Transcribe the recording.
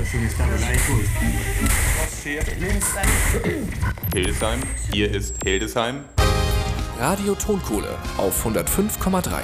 sono stato da Ecos. Hildesheim, hier ist Hildesheim. Radio Tonkohle auf 105,3.